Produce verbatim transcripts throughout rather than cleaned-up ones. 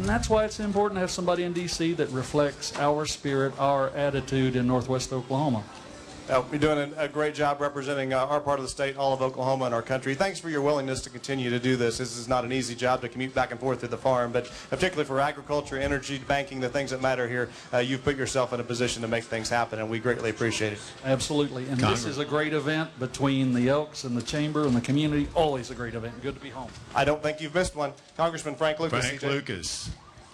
And that's why it's important to have somebody in D C that reflects our spirit, our attitude in Northwest Oklahoma. Uh, you're doing a, a great job representing uh, our part of the state, all of Oklahoma and our country. Thanks for your willingness to continue to do this. This is not an easy job to commute back and forth to the farm, but particularly for agriculture, energy, banking, the things that matter here, uh, you've put yourself in a position to make things happen, and we greatly appreciate it. Absolutely. And Congress. This is a great event between the Elks and the Chamber and the community. Always a great event. Good to be home. I don't think you've missed one. Congressman Frank Lucas. Frank C J. Lucas.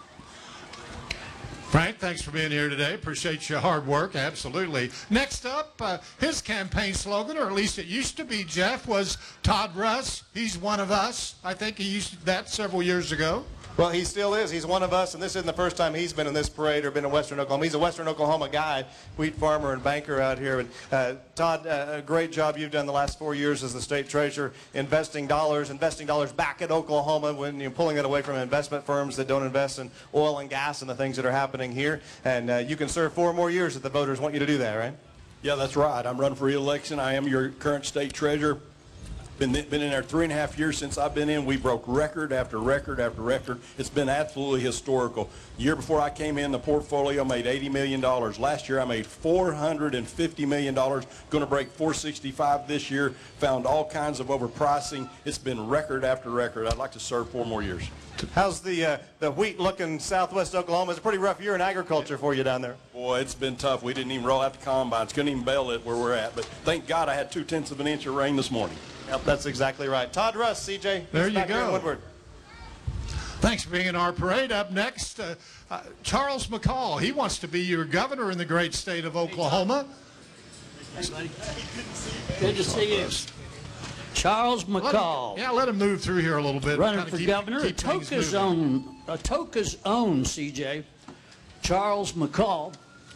Frank, thanks for being here today. Appreciate your hard work. Absolutely. Next up, uh, his campaign slogan, or at least it used to be, Jeff, was Todd Russ. He's one of us. I think he used that several years ago. Well, he still is. He's one of us, and this isn't the first time he's been in this parade or been in Western Oklahoma. He's a Western Oklahoma guy, wheat farmer and banker out here. And uh, Todd, uh, a great job you've done the last four years as the state treasurer, investing dollars, investing dollars back at Oklahoma when you're pulling it away from investment firms that don't invest in oil and gas and the things that are happening here. And uh, you can serve four more years if the voters want you to do that, right? Yeah, that's right. I'm running for re-election. I am your current state treasurer. Been, been in there three and a half years since I've been in. We broke record after record after record. It's been absolutely historical. The year before I came in, the portfolio made eighty million dollars. Last year I made four hundred fifty million dollars. Going to break four sixty-five this year. Found all kinds of overpricing. It's been record after record. I'd like to serve four more years. How's the uh, the wheat looking Southwest Oklahoma? It's a pretty rough year in agriculture for you down there. Boy, it's been tough. We didn't even roll out the combines. Couldn't even bale it where we're at. But thank God I had two tenths of an inch of rain this morning. Yep, that's exactly right. Todd Russ, C J. There you back here in go. Woodward. Thanks for being in our parade. Up next, uh, uh, Charles McCall. He wants to be your governor in the great state of Oklahoma. Hey, buddy. Good to see you. Charles Let McCall. him, yeah, let him move through here a little bit. Running Kinda for keep, governor. keep things Atoka's moving. own, Atoka's own, C J. Charles McCall.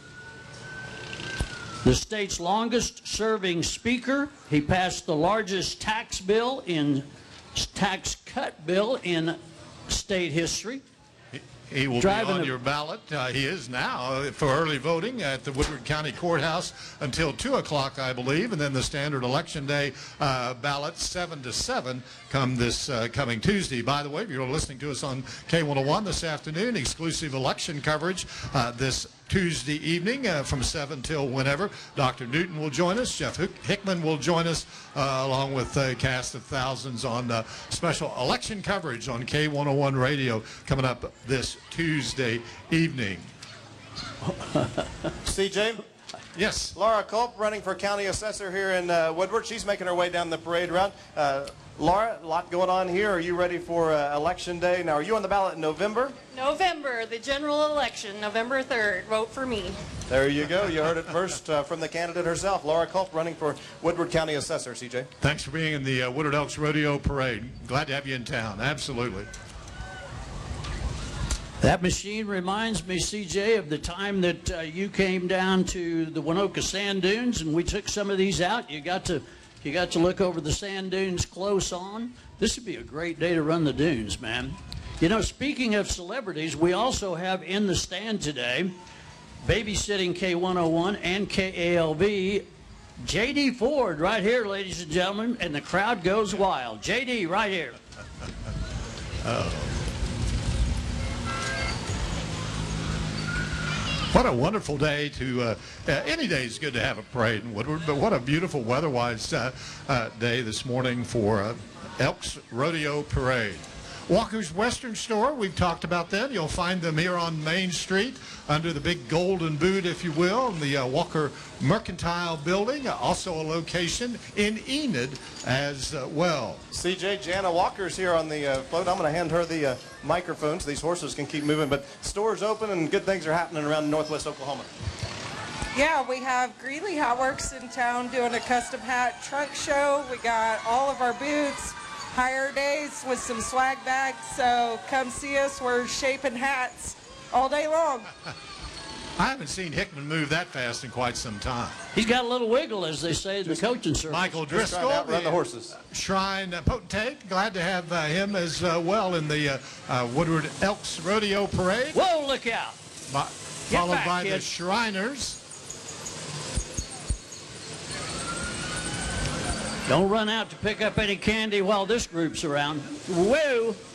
The state's longest serving speaker. He passed the largest tax bill in tax cut bill in state history. He will Driving be on a- your ballot. Uh, he is now uh, for early voting at the Woodward County Courthouse until two o'clock, I believe, and then the standard election day uh, ballot seven to seven come this uh, coming Tuesday. By the way, if you're listening to us on K one oh one this afternoon, exclusive election coverage uh, this Tuesday evening uh, from seven till whenever. Doctor Newton will join us. Jeff Hickman will join us uh, along with a cast of thousands on uh, special election coverage on K one oh one radio coming up this Tuesday evening. C J? Yes. Laura Culp running for county assessor here in uh, Woodward. She's making her way down the parade route. Uh, Laura, a lot going on here. Are you ready for uh, election day? Now, are you on the ballot in November? November, the general election, November third. Vote for me. There you go. You heard it first uh, from the candidate herself, Laura Culp, running for Woodward County assessor, C J. Thanks for being in the uh, Woodward Elks Rodeo Parade. Glad to have you in town. Absolutely. That machine reminds me, C J, of the time that uh, you came down to the Winoka Sand Dunes and we took some of these out. You got to you got to look over the sand dunes close on. This would be a great day to run the dunes, man. You know, speaking of celebrities, we also have in the stand today, babysitting K one oh one and K A L V, J D Ford right here, ladies and gentlemen, and the crowd goes wild. J D right here. Uh-oh. What a wonderful day to, uh, uh, any day is good to have a parade in Woodward, but what a beautiful weather-wise uh, uh, day this morning for uh, Elks Rodeo Parade. Walker's Western Store, we've talked about that. You'll find them here on Main Street under the big golden boot, if you will, in the uh, Walker Mercantile Building. Uh, also a location in Enid as uh, well. C J, Jana Walker's here on the uh, float. I'm going to hand her the uh, microphone so these horses can keep moving. But store's open and good things are happening around Northwest Oklahoma. Yeah, we have Greeley Hat Works in town doing a custom hat trunk show. We got all of our boots, higher days with some swag bags. So come see us. We're shaping hats all day long. I haven't seen Hickman move that fast in quite some time. He's got a little wiggle, as they say in the coaching circle. Michael Just trying Driscoll, to outrun the the horses. Shrine uh, potentate. Glad to have uh, him as uh, well in the uh, uh, Woodward Elks Rodeo Parade. Whoa, look out. By, followed back, by kid. the Shriners. Don't run out to pick up any candy while this group's around. Whoa.